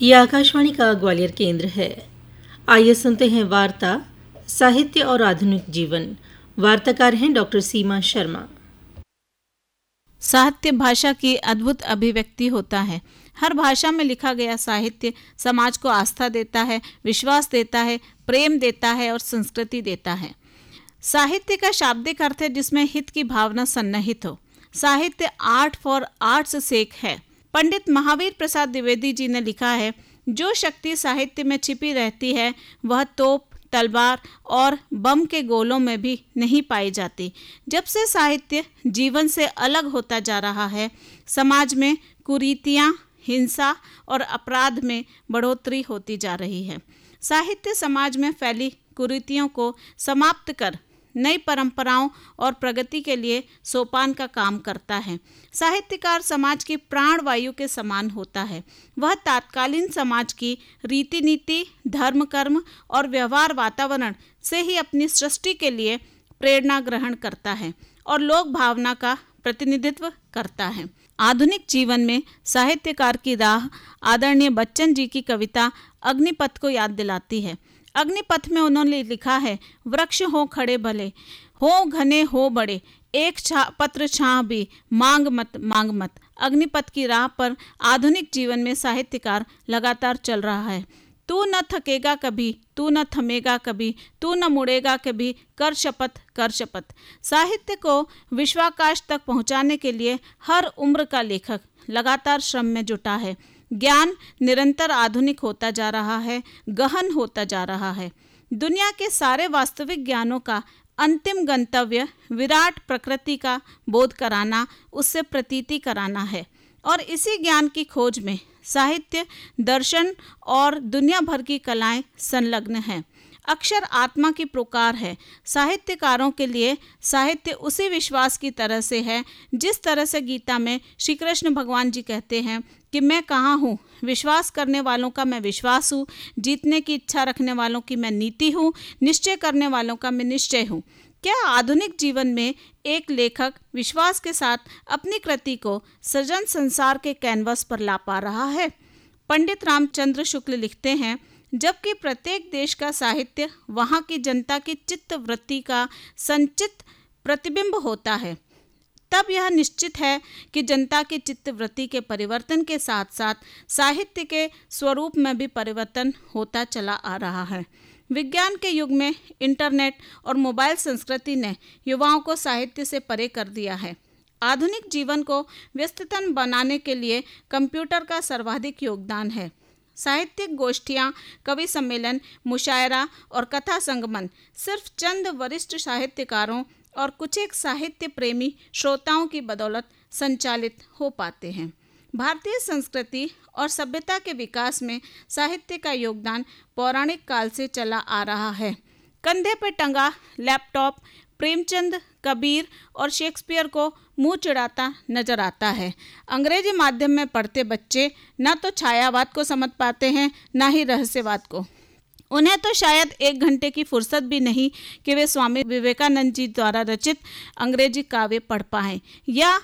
ये आकाशवाणी का ग्वालियर केंद्र है। आइए सुनते हैं वार्ता साहित्य और आधुनिक जीवन। वार्ताकार हैं डॉक्टर सीमा शर्मा। साहित्य भाषा की अद्भुत अभिव्यक्ति होता है। हर भाषा में लिखा गया साहित्य समाज को आस्था देता है, विश्वास देता है, प्रेम देता है और संस्कृति देता है। साहित्य का शाब्दिक अर्थ है जिसमें हित की भावना सन्निहित हो। साहित्य आर्ट फॉर आर्ट्स सेक है। पंडित महावीर प्रसाद द्विवेदी जी ने लिखा है, जो शक्ति साहित्य में छिपी रहती है वह तोप, तलवार और बम के गोलों में भी नहीं पाई जाती। जब से साहित्य जीवन से अलग होता जा रहा है, समाज में कुरीतियाँ, हिंसा और अपराध में बढ़ोतरी होती जा रही है। साहित्य समाज में फैली कुरीतियों को समाप्त कर नई परंपराओं और प्रगति के लिए सोपान का काम करता है। साहित्यकार समाज की प्राण वायु के समान होता है। वह तात्कालीन समाज की रीति नीति, धर्म कर्म और व्यवहार वातावरण से ही अपनी सृष्टि के लिए प्रेरणा ग्रहण करता है और लोक भावना का प्रतिनिधित्व करता है। आधुनिक जीवन में साहित्यकार की राह आदरणीय बच्चन जी की कविता अग्निपथ को याद दिलाती है। अग्निपथ में उन्होंने लिखा है, वृक्ष हो खड़े भले, हो घने हो बड़े, एक पत्र छाह भी, मांग मत मांग मत। अग्निपथ की राह पर आधुनिक जीवन में साहित्यकार लगातार चल रहा है। तू न थकेगा कभी, तू न थमेगा कभी, तू न मुड़ेगा कभी, कर शपथ कर शपथ। साहित्य को विश्वाकाश तक पहुंचाने के लिए हर उम्र का लेखक लगातार श्रम में जुटा है। ज्ञान निरंतर आधुनिक होता जा रहा है, गहन होता जा रहा है। दुनिया के सारे वास्तविक ज्ञानों का अंतिम गंतव्य विराट प्रकृति का बोध कराना, उससे प्रतीति कराना है। और इसी ज्ञान की खोज में साहित्य, दर्शन और दुनिया भर की कलाएं संलग्न हैं। अक्षर आत्मा की पुकार है। साहित्यकारों के लिए साहित्य उसी विश्वास की तरह से है जिस तरह से गीता में श्री कृष्ण भगवान जी कहते हैं कि मैं कहाँ हूँ, विश्वास करने वालों का मैं विश्वास हूँ, जीतने की इच्छा रखने वालों की मैं नीति हूँ, निश्चय करने वालों का मैं निश्चय हूँ। क्या आधुनिक जीवन में एक लेखक विश्वास के साथ अपनी कृति को सृजन संसार के कैनवस पर ला पा रहा है? पंडित रामचंद्र शुक्ल लिखते हैं, जबकि प्रत्येक देश का साहित्य वहाँ की जनता की चित्त वृत्ति का संचित प्रतिबिंब होता है, तब यह निश्चित है कि जनता की चित्त वृत्ति के परिवर्तन के साथ साथ साहित्य के स्वरूप में भी परिवर्तन होता चला आ रहा है। विज्ञान के युग में इंटरनेट और मोबाइल संस्कृति ने युवाओं को साहित्य से परे कर दिया है। आधुनिक जीवन को व्यस्ततम बनाने के लिए कंप्यूटर का सर्वाधिक योगदान है। साहित्यिक गोष्ठियाँ, कवि सम्मेलन, मुशायरा और कथा संगमन सिर्फ चंद वरिष्ठ साहित्यकारों और कुछ एक साहित्य प्रेमी श्रोताओं की बदौलत संचालित हो पाते हैं। भारतीय संस्कृति और सभ्यता के विकास में साहित्य का योगदान पौराणिक काल से चला आ रहा है। कंधे पर टंगा लैपटॉप प्रेमचंद, कबीर और शेक्सपियर को मुंह चिढ़ाता नजर आता है। अंग्रेजी माध्यम में पढ़ते बच्चे न तो छायावाद को समझ पाते हैं, न ही रहस्यवाद को। उन्हें तो शायद 1 घंटे की फुर्सत भी नहीं कि वे स्वामी विवेकानंद जी द्वारा रचित अंग्रेजी काव्य पढ़ पाएं या